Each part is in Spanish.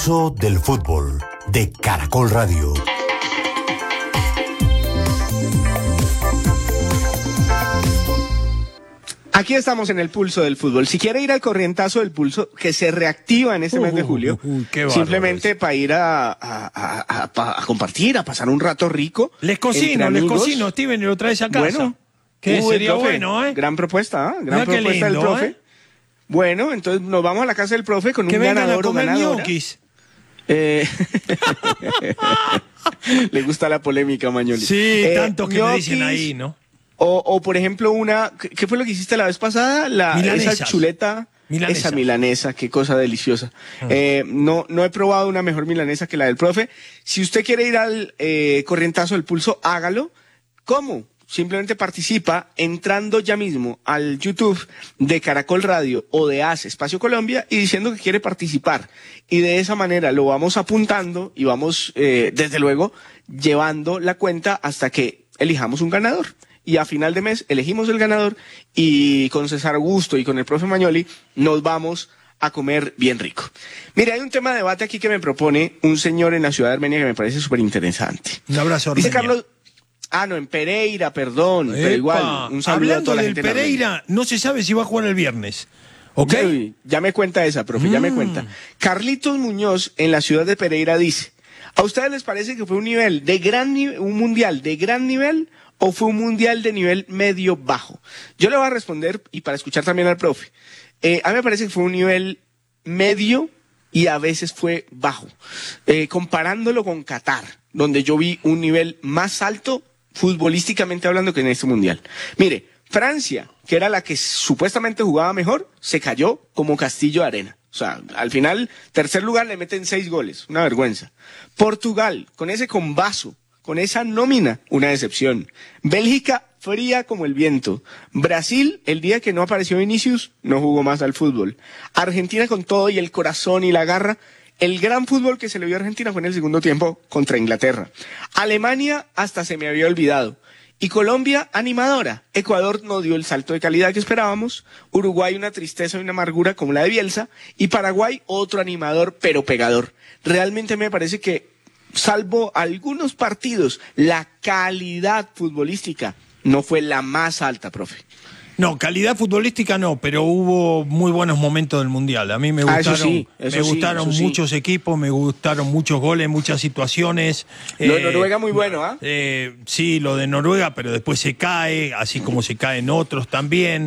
Pulso del fútbol de Caracol Radio. Aquí estamos en el pulso del fútbol. Si quiere ir al corrientazo del pulso, que se reactiva en este mes de julio, simplemente para ir a compartir, a pasar un rato rico. Les cocino, Steven, y lo traes a casa. Bueno, que sería profe, bueno, ¿eh? Gran propuesta, gran Mira propuesta lindo, del profe. ¿eh? Bueno, entonces nos vamos a la casa del profe con que un ganador o ganadora. Ñoquis. Le gusta la polémica, Mañoli. Sí, tanto que me dicen ahí, ¿no? O por ejemplo, ¿qué fue lo que hiciste la vez pasada? Esa chuleta, esa milanesa, qué cosa deliciosa. No he probado una mejor milanesa que la del profe. Si usted quiere ir al corrientazo del pulso, hágalo. ¿Cómo? Simplemente participa entrando ya mismo al YouTube de Caracol Radio o de AS Espacio Colombia y diciendo que quiere participar. Y de esa manera lo vamos apuntando y vamos, desde luego, llevando la cuenta hasta que elijamos un ganador. Y a final de mes elegimos el ganador y con César Augusto y con el profe Mañoli nos vamos a comer bien rico. Mire, hay un tema de debate aquí que me propone un señor en la ciudad de Armenia que me parece súper interesante. Un abrazo, Armenia. Dice Carlos... en Pereira, perdón, pero igual, un saludo hablando a toda la del gente Pereira, no se sabe si va a jugar el viernes. ¿Ok? Ya me cuenta esa, profe, ya me cuenta. Carlitos Muñoz, en la ciudad de Pereira, dice, ¿a ustedes les parece que fue un mundial de gran nivel o fue un mundial de nivel medio-bajo? Yo le voy a responder, y para escuchar también al profe, a mí me parece que fue un nivel medio y a veces fue bajo. Comparándolo con Qatar, donde yo vi un nivel más alto futbolísticamente hablando que en este mundial. Mire, Francia, que era la que supuestamente jugaba mejor, se cayó como castillo de arena. O sea, al final, tercer lugar, le meten 6 goles, una vergüenza. Portugal, con ese combazo, con esa nómina, una decepción. Bélgica, fría como el viento. Brasil, el día que no apareció Vinicius, no jugó más al fútbol. Argentina, con todo y el corazón y la garra. El gran fútbol que se le vio a Argentina fue en el segundo tiempo contra Inglaterra. Alemania hasta se me había olvidado. Y Colombia, animadora. Ecuador no dio el salto de calidad que esperábamos. Uruguay, una tristeza y una amargura como la de Bielsa. Y Paraguay, otro animador pero pegador. Realmente me parece que, salvo algunos partidos, la calidad futbolística no fue la más alta, profe. No, calidad futbolística no, pero hubo muy buenos momentos del Mundial. A mí me gustaron, muchos equipos, me gustaron muchos goles, muchas situaciones. Lo de Noruega muy bueno, ¿ah? Sí, lo de Noruega, pero después se cae, así como se caen otros también.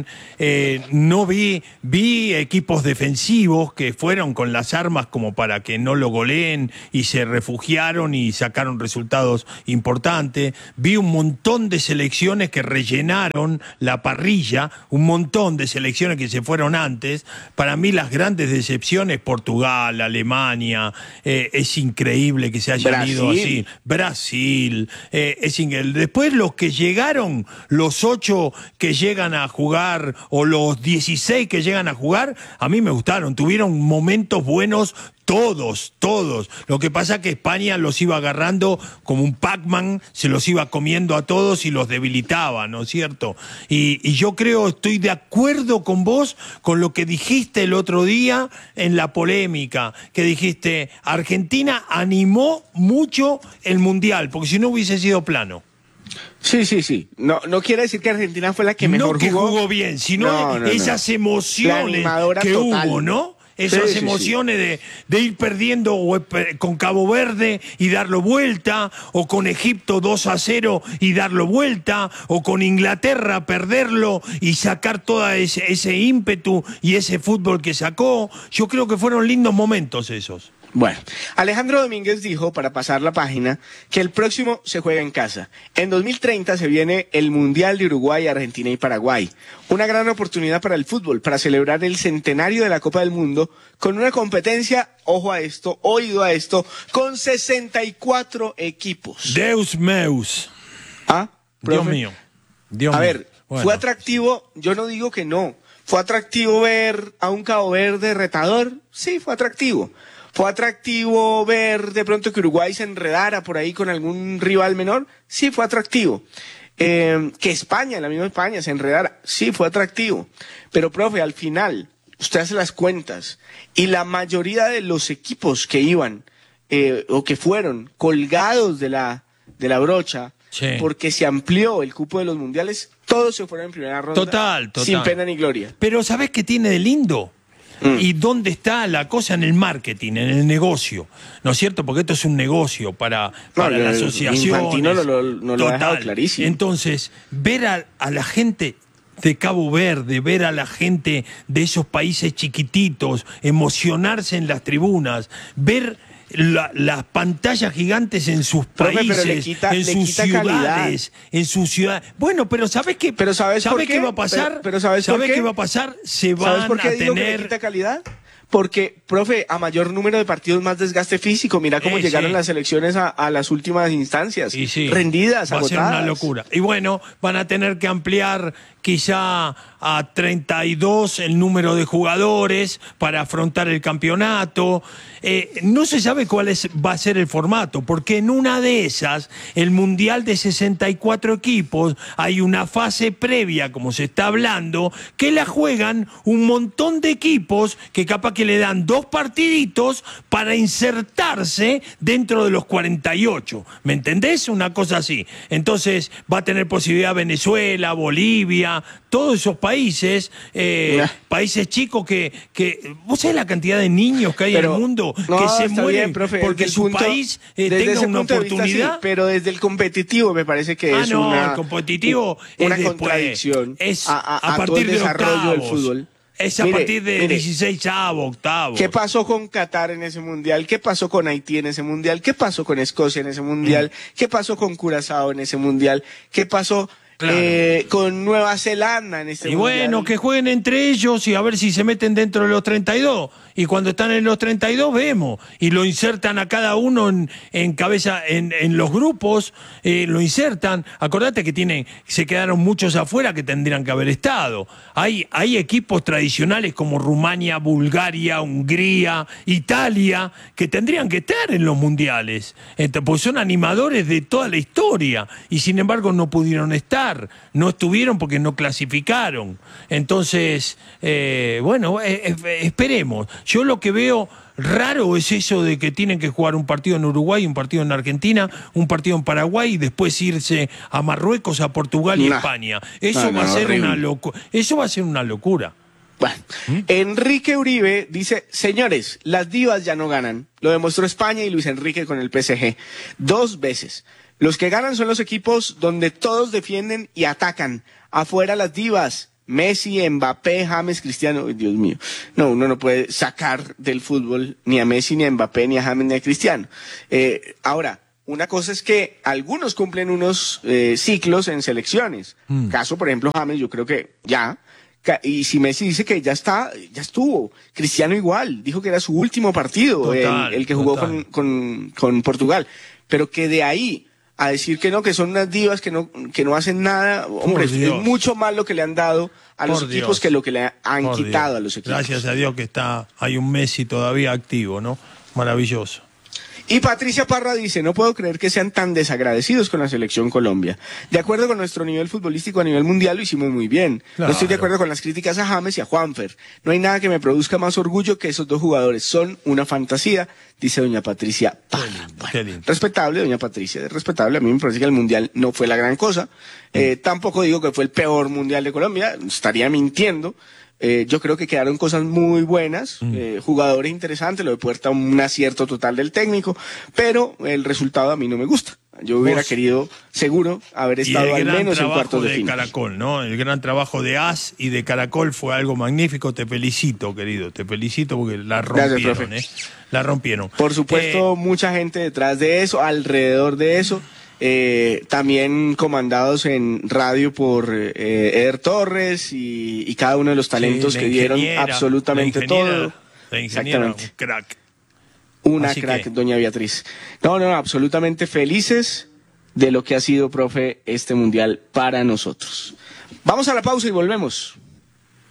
No vi equipos defensivos que fueron con las armas como para que no lo goleen y se refugiaron y sacaron resultados importantes. Vi un montón de selecciones que rellenaron la parrilla, un montón de selecciones que se fueron antes. Para mí las grandes decepciones, Portugal, Alemania, es increíble que se hayan ido así. Brasil, es increíble. Después los que llegaron, los 8 que llegan a jugar o los 16 que llegan a jugar, a mí me gustaron, tuvieron momentos buenos. Todos. Lo que pasa es que España los iba agarrando como un Pac-Man, se los iba comiendo a todos y los debilitaba, ¿no es cierto? Y yo estoy de acuerdo con vos, con lo que dijiste el otro día en la polémica, que dijiste, Argentina animó mucho el Mundial, porque si no hubiese sido plano. Sí. No quiere decir que Argentina fue la que mejor jugó. No que jugó bien, sino esas emociones que total. Hubo, ¿no? Esas emociones de ir perdiendo con Cabo Verde y darlo vuelta, o con Egipto 2-0 y darlo vuelta, o con Inglaterra perderlo y sacar todo ese ímpetu y ese fútbol que sacó. Yo creo que fueron lindos momentos esos. Bueno, Alejandro Domínguez dijo, para pasar la página, que el próximo se juega en casa. En 2030 se viene el Mundial de Uruguay, Argentina y Paraguay. Una gran oportunidad para el fútbol, para celebrar el centenario de la Copa del Mundo con una competencia, ojo a esto, oído a esto, con 64 equipos. Deus meus. ¿Ah? Dios mío. A ver, bueno. Fue atractivo, yo no digo que no. ¿Fue atractivo ver a un Cabo Verde retador? Sí, fue atractivo. ¿Fue atractivo ver de pronto que Uruguay se enredara por ahí con algún rival menor? Sí, fue atractivo. Que España, la misma España, se enredara. Sí, fue atractivo. Pero, profe, al final, usted hace las cuentas y la mayoría de los equipos que iban o que fueron colgados de la brocha, Sí. porque se amplió el cupo de los mundiales, todos se fueron en primera ronda. Total. Sin pena ni gloria. Pero ¿sabés qué tiene de lindo? ¿Y dónde está la cosa? En el marketing, en el negocio, ¿no es cierto? Porque esto es un negocio para la asociación. Infantino no lo ha dejado clarísimo. Entonces, ver a la gente de Cabo Verde, ver a la gente de esos países chiquititos, emocionarse en las tribunas, ver las pantallas gigantes en sus países, en sus ciudades, Bueno, pero ¿sabes qué? ¿Sabes qué va a pasar? ¿Sabes qué va a pasar? Se van ¿Sabes por qué a digo que le tener quita calidad? Porque, profe, a mayor número de partidos, más desgaste físico. Mira cómo llegaron las selecciones a las últimas instancias, rendidas, va agotadas. A ser una locura. Y bueno, van a tener que ampliar quizá a 32 el número de jugadores para afrontar el campeonato. No se sabe va a ser el formato, porque en una de esas, el Mundial de 64 equipos, hay una fase previa, como se está hablando, que la juegan un montón de equipos que capaz que le dan 2 partiditos para insertarse dentro de los 48. ¿Me entendés? Una cosa así. Entonces va a tener posibilidad Venezuela, Bolivia, todos esos países, países chicos que ¿vos sabés la cantidad de niños que hay en el mundo que se mueren porque su país tenga una oportunidad? Sí, pero desde el competitivo me parece que es el competitivo una es contradicción es a partir del desarrollo del fútbol. Es a partir de 16avo, octavo. ¿Qué pasó con Qatar en ese mundial? ¿Qué pasó con Haití en ese mundial? ¿Qué pasó con Escocia en ese mundial? ¿Qué pasó con Curazao en ese mundial? ¿Qué pasó con Nueva Zelanda en este mundial? Y bueno, que jueguen entre ellos y a ver si se meten dentro de los 32. Y cuando están en los 32 vemos. Y lo insertan a cada uno en cabeza, en los grupos, lo insertan. Acordate que se quedaron muchos afuera que tendrían que haber estado. Hay equipos tradicionales como Rumania, Bulgaria, Hungría, Italia, que tendrían que estar en los mundiales. Pues son animadores de toda la historia. Y sin embargo no pudieron estar. No estuvieron porque no clasificaron. Entonces, esperemos. Yo lo que veo raro es eso de que tienen que jugar un partido en Uruguay, un partido en Argentina, un partido en Paraguay y después irse a Marruecos, a Portugal y España. Eso va a ser una locura. Eso va a ser una locura. Bueno, Enrique Uribe dice, señores, las divas ya no ganan. Lo demostró España y Luis Enrique con el PSG 2 veces. Los que ganan son los equipos donde todos defienden y atacan. Afuera las divas. Messi, Mbappé, James, Cristiano. Dios mío. No, uno no puede sacar del fútbol ni a Messi, ni a Mbappé, ni a James, ni a Cristiano. Ahora, una cosa es que algunos cumplen unos ciclos en selecciones. Caso, por ejemplo, James, yo creo que ya. Y si Messi dice que ya estuvo. Cristiano igual, dijo que era su último partido, el que jugó con Portugal. Pero que de ahí a decir que no, que son unas divas que no hacen nada, hombre, es mucho más lo que le han dado a los equipos que lo que le han quitado a los equipos. Gracias a Dios que hay un Messi todavía activo, ¿no? Maravilloso. Y Patricia Parra dice, no puedo creer que sean tan desagradecidos con la selección Colombia. De acuerdo con nuestro nivel futbolístico a nivel mundial lo hicimos muy bien. Claro. No estoy de acuerdo con las críticas a James y a Juanfer. No hay nada que me produzca más orgullo que esos 2 jugadores. Son una fantasía, dice doña Patricia Parra. Qué lindo. Respetable, doña Patricia, es respetable. A mí me parece que el mundial no fue la gran cosa. Tampoco digo que fue el peor mundial de Colombia, estaría mintiendo. Yo creo que quedaron cosas muy buenas, jugadores interesantes, lo de Puerta un acierto total del técnico, pero el resultado a mí no me gusta. Yo hubiera querido, seguro, haber estado al menos en cuartos de final. Caracol, ¿no? El gran trabajo de AS y de Caracol fue algo magnífico. Te felicito, querido, te felicito porque la rompieron. Gracias, la rompieron. Por supuesto, mucha gente detrás de eso, alrededor de eso. También comandados en radio por Eder Torres y cada uno de los talentos que dieron absolutamente todo. La ingeniera, un crack. Una crack, doña Beatriz. No, absolutamente felices de lo que ha sido, profe, este mundial para nosotros. Vamos a la pausa y volvemos.